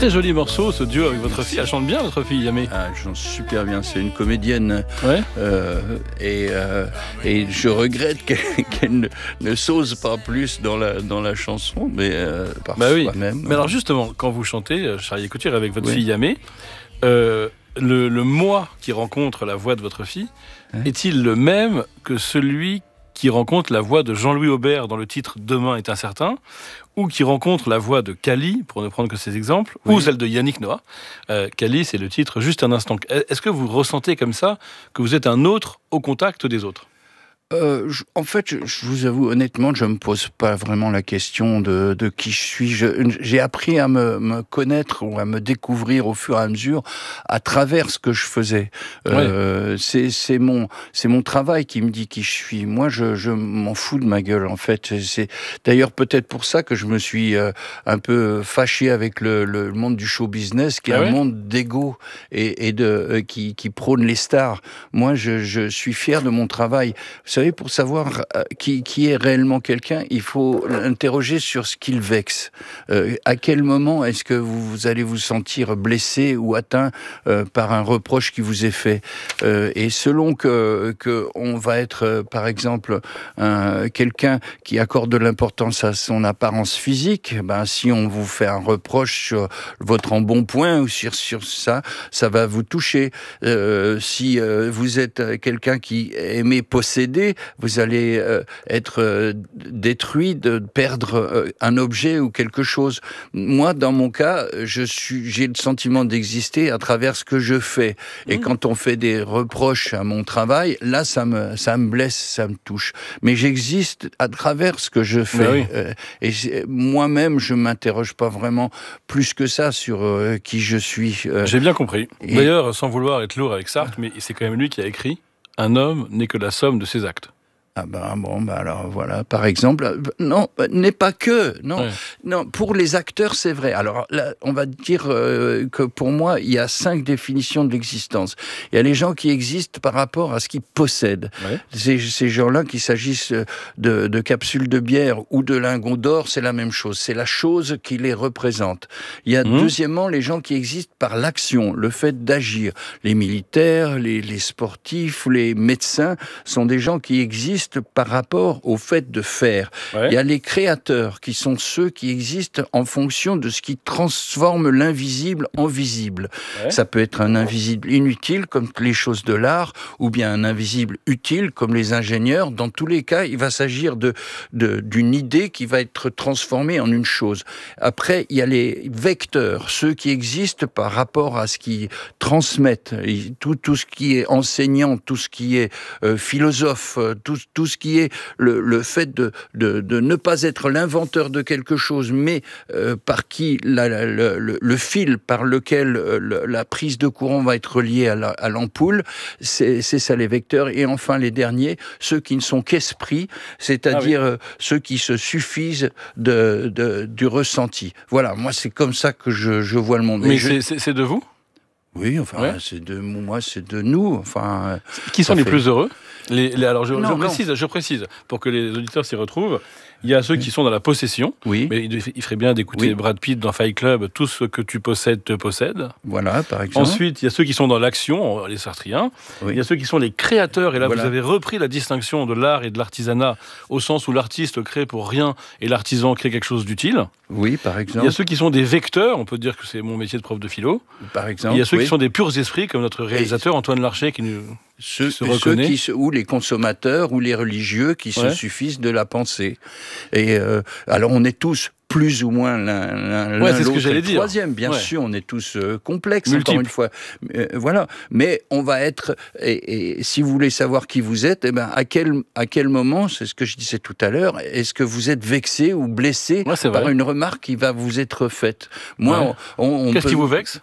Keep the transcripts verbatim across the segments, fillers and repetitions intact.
très joli morceau, ce duo avec votre fille. Elle chante bien, votre fille, Yamé. Ah, elle chante super bien. C'est une comédienne. Ouais. Euh, et, euh, et je regrette qu'elle, qu'elle ne, ne s'ose pas plus dans la, dans la chanson, mais euh, par bah oui. soi-même. Mais alors justement, quand vous chantez, Charlie Couture, avec votre oui. fille Yamé, euh, le, le moi qui rencontre la voix de votre fille, hein? Est-il le même que celui qui rencontre la voix de Jean-Louis Aubert dans le titre « Demain est incertain » ou qui rencontre la voix de Kali, pour ne prendre que ces exemples, oui. ou celle de Yannick Noah. Euh, Kali, c'est le titre « Juste un instant ». Est-ce que vous ressentez comme ça que vous êtes un autre au contact des autres ? Euh, je, en fait, je, je vous avoue honnêtement, je me pose pas vraiment la question de, de qui je suis. Je, j'ai appris à me, me connaître ou à me découvrir au fur et à mesure à travers ce que je faisais. Euh, ouais. c'est, c'est mon, c'est mon travail qui me dit qui je suis. Moi, je, je m'en fous de ma gueule. En fait, c'est d'ailleurs peut-être pour ça que je me suis euh, un peu fâché avec le, le monde du show business, qui est ah un ouais monde d'ego et, et de euh, qui, qui prône les stars. Moi, je, je suis fier de mon travail. Vous savez, pour savoir qui, qui est réellement quelqu'un, il faut l'interroger sur ce qu'il vexe. Euh, à quel moment est-ce que vous, vous allez vous sentir blessé ou atteint euh, par un reproche qui vous est fait euh, Et selon que, que on va être, euh, par exemple, un, quelqu'un qui accorde de l'importance à son apparence physique, ben, si on vous fait un reproche sur votre embonpoint ou sur, sur ça, ça va vous toucher. Euh, si euh, vous êtes quelqu'un qui aimait posséder, vous allez euh, être euh, détruit de perdre euh, un objet ou quelque chose. Moi, dans mon cas, je suis, j'ai le sentiment d'exister à travers ce que je fais. Et mmh. quand on fait des reproches à mon travail, là, ça me, ça me blesse, ça me touche. Mais j'existe à travers ce que je fais. Oui. Euh, et moi-même, je m'interroge pas vraiment plus que ça sur euh, qui je suis. Euh, j'ai bien compris. Et... D'ailleurs, sans vouloir être lourd avec Sartre, mais c'est quand même lui qui a écrit « Un homme n'est que la somme de ses actes ». Ah ben bon, ben alors voilà, par exemple, non, n'est pas que, non, ouais. non, pour les acteurs c'est vrai. Alors là, on va dire euh, que pour moi, il y a cinq définitions de l'existence. Il y a les gens qui existent par rapport à ce qu'ils possèdent. Ouais. Ces, ces gens-là, qu'il s'agisse de, de capsules de bière ou de lingots d'or, c'est la même chose. C'est la chose qui les représente. Il y a mmh. deuxièmement les gens qui existent par l'action, le fait d'agir. Les militaires, les, les sportifs, les médecins sont des gens qui existent par rapport au fait de faire. Ouais. Il y a les créateurs qui sont ceux qui existent en fonction de ce qui transforme l'invisible en visible. Ouais. Ça peut être un invisible inutile comme les choses de l'art ou bien un invisible utile comme les ingénieurs. Dans tous les cas, il va s'agir de, de, d'une idée qui va être transformée en une chose. Après, il y a les vecteurs, ceux qui existent par rapport à ce qu'ils transmettent. Tout, tout ce qui est enseignant, tout ce qui est euh, philosophe, tout tout ce qui est le, le fait de, de, de ne pas être l'inventeur de quelque chose, mais euh, par qui la, la, le, le fil par lequel euh, la prise de courant va être reliée à, la, à l'ampoule, c'est, c'est ça les vecteurs. Et enfin les derniers, ceux qui ne sont qu'esprit, c'est-à-dire ah oui. euh, ceux qui se suffisent de, de, du ressenti. Voilà, moi c'est comme ça que je, je vois le monde. Mais je... c'est, c'est, c'est de vous ? Oui, enfin, ouais. c'est de moi, c'est de nous. Enfin, qui sont les fait... plus heureux ? Les, les, alors je, non, je précise, je précise pour que les auditeurs s'y retrouvent. Il y a ceux qui sont dans la possession. Oui. Mais il, il ferait bien d'écouter oui. Brad Pitt dans Fight Club. Tout ce que tu possèdes te possède. Voilà, par exemple. Ensuite, il y a ceux qui sont dans l'action, les sartriens. Oui. Il y a ceux qui sont les créateurs. Et là, voilà. Vous avez repris la distinction de l'art et de l'artisanat au sens où l'artiste crée pour rien et l'artisan crée quelque chose d'utile. Oui, par exemple. Il y a ceux qui sont des vecteurs. On peut dire que c'est mon métier de prof de philo. Par exemple. Il y a ceux oui. qui sont des purs esprits, comme notre réalisateur et... Antoine Larcher, qui nous. Ceux, se reconnaît. Ceux qui, ou les consommateurs ou les religieux qui ouais. se suffisent de la pensée. Et euh, alors on est tous plus ou moins l'un, l'un, ouais, l'un c'est l'autre ce que j'allais et le dire. troisième, bien ouais. sûr, on est tous euh, complexes, Multiple. Encore une fois. Euh, voilà. Mais on va être, et, et si vous voulez savoir qui vous êtes, eh ben, à quel, à quel moment, c'est ce que je disais tout à l'heure, est-ce que vous êtes vexé ou blessé ouais, par une remarque qui va vous être faite? Moi, ouais. on, on Qu'est-ce peut... qui vous vexe?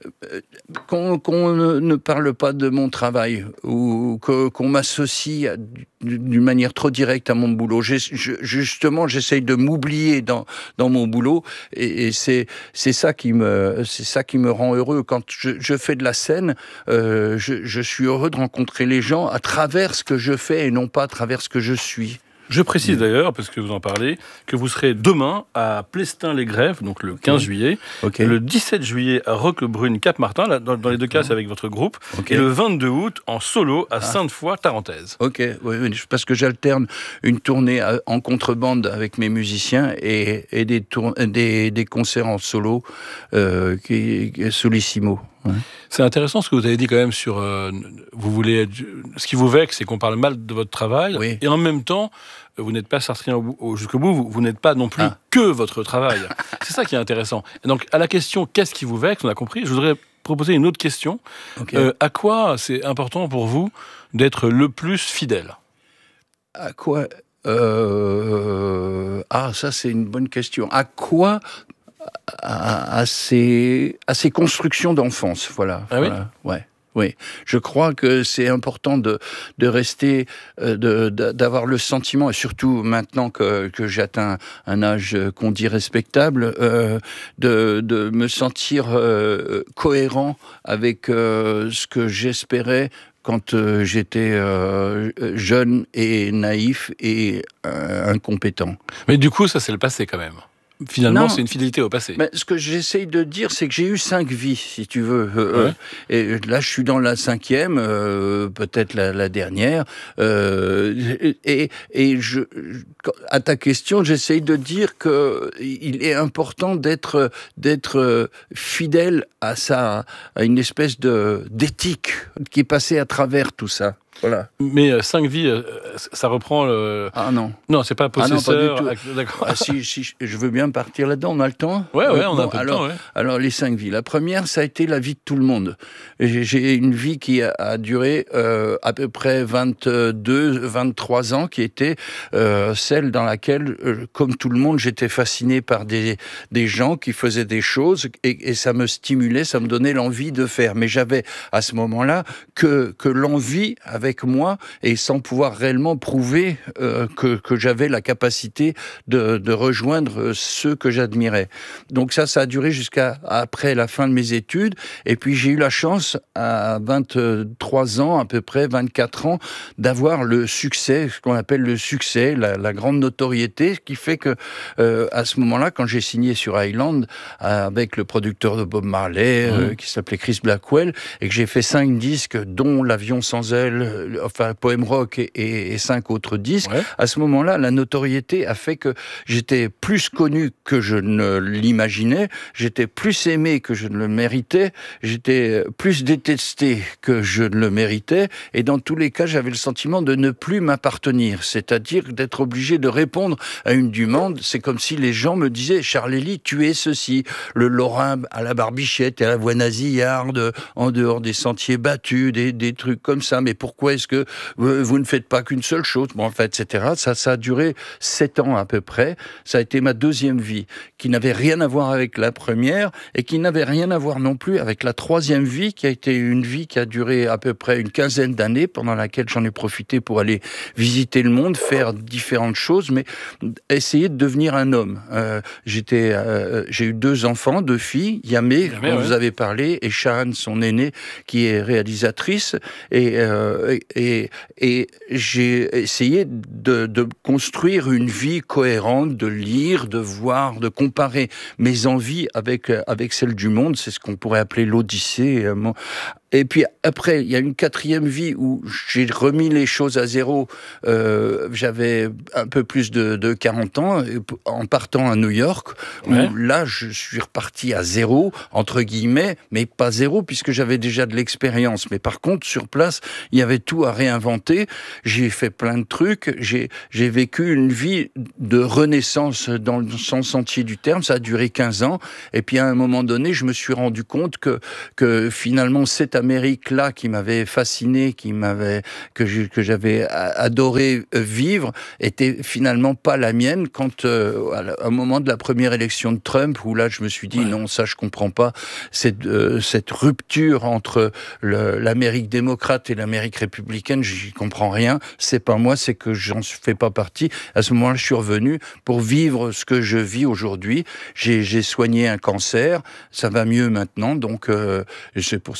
Qu'on, qu'on ne, ne parle pas de mon travail ou que, qu'on m'associe à, d'une manière trop directe à mon boulot. J'ai, je, justement, j'essaye de m'oublier dans, dans mon boulot et, et c'est, c'est, ça qui me, c'est ça qui me rend heureux. Quand je, je fais de la scène, euh, je, je suis heureux de rencontrer les gens à travers ce que je fais et non pas à travers ce que je suis. Je précise d'ailleurs, parce que vous en parlez, que vous serez demain à Plestin-les-Grèves, donc le quinze okay. juillet, okay. le dix-sept juillet à Roquebrune, Cap-Martin, là, dans, dans les deux cas c'est avec votre groupe, okay. et le vingt-deux août en solo à ah. Sainte-Foy-Tarentaise. Ok, oui, oui, parce que j'alterne une tournée en contrebande avec mes musiciens et, et des, tour- des, des concerts en solo, euh, qui, qui, solissimo. Ouais. C'est intéressant ce que vous avez dit quand même sur euh, vous voulez être, ce qui vous vexe, c'est qu'on parle mal de votre travail oui. et en même temps vous n'êtes pas sartrien au, au, jusqu'au bout, vous, vous n'êtes pas non plus ah. que votre travail. C'est ça qui est intéressant. Et donc à la question qu'est-ce qui vous vexe, on a compris. Je voudrais proposer une autre question. Okay. Euh, à quoi c'est important pour vous d'être le plus fidèle ? À quoi euh... Ah, ça c'est une bonne question. À quoi À, à, ces, à ces constructions d'enfance, voilà. Ah oui voilà, ouais. Oui, je crois que c'est important de, de rester, euh, de, de, d'avoir le sentiment, et surtout maintenant que, que j'atteins un âge qu'on dit respectable, euh, de, de me sentir euh, cohérent avec euh, ce que j'espérais quand euh, j'étais euh, jeune et naïf et euh, incompétent. Mais du coup, ça c'est le passé quand même. Finalement, non, c'est une fidélité au passé. Mais ce que j'essaye de dire, c'est que j'ai eu cinq vies, si tu veux. Euh, ouais. Et là, je suis dans la cinquième, euh, peut-être la, la dernière. Euh, et et je, à ta question, j'essaye de dire que il est important d'être d'être fidèle à ça, à une espèce de d'éthique qui est passée à travers tout ça. Voilà. Mais euh, cinq vies, euh, ça reprend le... Ah non. Non, c'est pas possesseur. Ah non, pas du tout. D'accord. Ah, si, si, je veux bien partir là-dedans, on a le temps. Ouais, ouais, on bon, a un peu alors, de temps, ouais. Alors, les cinq vies. La première, ça a été la vie de tout le monde. J'ai, j'ai une vie qui a, a duré euh, à peu près vingt-deux, vingt-trois ans, qui était euh, celle dans laquelle, euh, comme tout le monde, j'étais fasciné par des, des gens qui faisaient des choses et, et ça me stimulait, ça me donnait l'envie de faire. Mais j'avais, à ce moment-là, que, que l'envie avec avec moi et sans pouvoir réellement prouver euh, que, que j'avais la capacité de, de rejoindre ceux que j'admirais. Donc ça, ça a duré jusqu'à après la fin de mes études. Et puis j'ai eu la chance, à vingt-trois ans, à peu près, vingt-quatre ans, d'avoir le succès, ce qu'on appelle le succès, la, la grande notoriété, qui fait que euh, à ce moment-là, quand j'ai signé sur Island, euh, avec le producteur de Bob Marley, euh, mmh. qui s'appelait Chris Blackwell, et que j'ai fait cinq disques, dont L'Avion sans aile, enfin Poème Rock et, et, et cinq autres disques, ouais. À ce moment-là, la notoriété a fait que j'étais plus connu que je ne l'imaginais, j'étais plus aimé que je ne le méritais, j'étais plus détesté que je ne le méritais, et dans tous les cas, j'avais le sentiment de ne plus m'appartenir, c'est-à-dire d'être obligé de répondre à une demande. C'est comme si les gens me disaient « Charles-Élie, tu es ceci, le Lorrain à la barbichette et à la voix nasillarde, en dehors des sentiers battus, des, des trucs comme ça, mais pourquoi est-ce que vous ne faites pas qu'une seule chose ?» Bon, en fait, et cetera. Ça, ça a duré sept ans à peu près. Ça a été ma deuxième vie, qui n'avait rien à voir avec la première et qui n'avait rien à voir non plus avec la troisième vie, qui a été une vie qui a duré à peu près une quinzaine d'années, pendant laquelle j'en ai profité pour aller visiter le monde, faire différentes choses, mais essayer de devenir un homme. Euh, j'étais, euh, j'ai eu deux enfants, deux filles, Yamé, dont ouais. vous avez parlé, et Shahan, son aînée, qui est réalisatrice, et, euh, et, et j'ai essayé de, de construire une vie cohérente, de lire, de voir, de comparer mes envies avec, avec celles du monde. C'est ce qu'on pourrait appeler l'Odyssée. Et puis après, il y a une quatrième vie où j'ai remis les choses à zéro. Euh, j'avais un peu plus de, de quarante ans, en partant à New York, ouais. où là, je suis reparti à zéro, entre guillemets, mais pas zéro, puisque j'avais déjà de l'expérience. Mais par contre, sur place, il y avait tout à réinventer. J'ai fait plein de trucs. J'ai, j'ai vécu une vie de renaissance dans le sens entier du terme. Ça a duré quinze ans. Et puis à un moment donné, je me suis rendu compte que, que finalement, cette Amérique-là qui m'avait fasciné, qui m'avait, que, je, que j'avais adoré vivre, était finalement pas la mienne quand, euh, au moment de la première élection de Trump, où là je me suis dit ouais. non, ça je comprends pas, cette, euh, cette rupture entre le, l'Amérique démocrate et l'Amérique républicaine, j'y comprends rien, c'est pas moi, c'est que j'en fais pas partie. À ce moment-là, je suis revenu pour vivre ce que je vis aujourd'hui. J'ai, j'ai soigné un cancer, ça va mieux maintenant, donc euh, c'est pour ça que je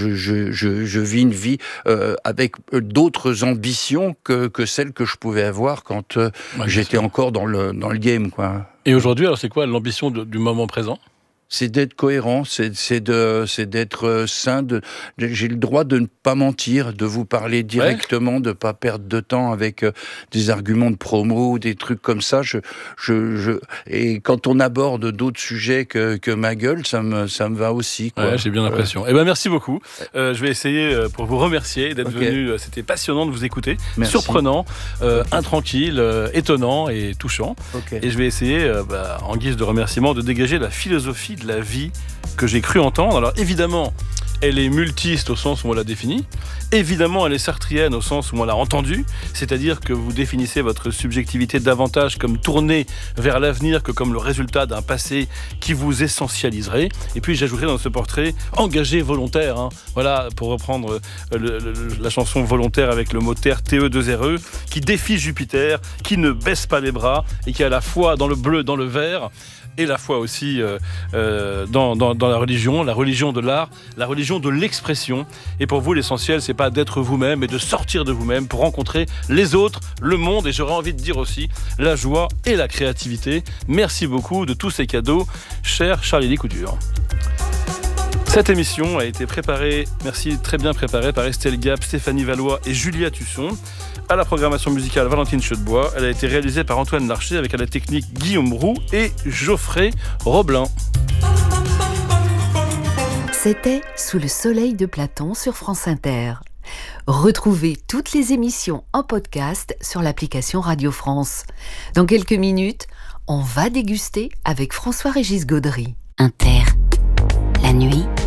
je, je, je, je vis une vie euh, avec d'autres ambitions que, que celles que je pouvais avoir quand euh, ouais, j'étais encore dans le, dans le game, quoi. Et aujourd'hui, alors c'est quoi l'ambition de, du moment présent ? C'est d'être cohérent, c'est, c'est, de, c'est d'être sain. De, de, j'ai le droit de ne pas mentir, de vous parler directement, ouais. de ne pas perdre de temps avec euh, des arguments de promo ou des trucs comme ça. Je, je, je, et quand on aborde d'autres sujets que, que ma gueule, ça me, ça me va aussi, quoi. Ouais, j'ai bien l'impression. Ouais. Eh ben, merci beaucoup. Euh, je vais essayer euh, pour vous remercier d'être okay. venu. Euh, c'était passionnant de vous écouter. Merci. Surprenant, euh, okay. intranquille, euh, étonnant et touchant. Okay. Et je vais essayer, euh, bah, en guise de remerciement, de dégager la philosophie de la vie que j'ai cru entendre. Alors évidemment, elle est multiste au sens où on l'a définie. Évidemment, elle est sartrienne au sens où on l'a entendue. C'est-à-dire que vous définissez votre subjectivité davantage comme tournée vers l'avenir que comme le résultat d'un passé qui vous essentialiserait. Et puis j'ajouterai dans ce portrait engagé volontaire. Hein. Voilà, pour reprendre le, le, la chanson volontaire avec le moteur T E deux R E, qui défie Jupiter, qui ne baisse pas les bras et qui a la foi dans le bleu, dans le vert. Et la foi aussi euh, euh, dans, dans, dans la religion, la religion de l'art, la religion de l'expression. Et pour vous, l'essentiel, c'est pas d'être vous-même, mais de sortir de vous-même pour rencontrer les autres, le monde, et j'aurais envie de dire aussi la joie et la créativité. Merci beaucoup de tous ces cadeaux, cher Charlie Couture. Cette émission a été préparée, merci, très bien préparée par Estelle Gap, Stéphanie Valois et Julia Tusson. À la programmation musicale, Valentine Chedebois. Elle a été réalisée par Antoine Larcher avec à la technique Guillaume Roux et Geoffrey Roblin. C'était Sous le soleil de Platon sur France Inter. Retrouvez toutes les émissions en podcast sur l'application Radio France. Dans quelques minutes, on va déguster avec François-Régis Gaudry. Inter, la nuit,